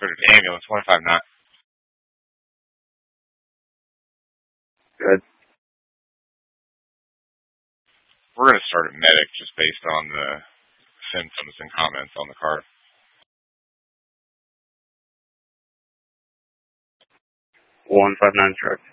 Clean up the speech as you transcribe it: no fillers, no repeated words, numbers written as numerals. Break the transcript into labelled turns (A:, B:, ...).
A: Go to ambulance 159.
B: Good.
A: We're going to start at medic just based on the symptoms and comments on the card.
B: 159 truck.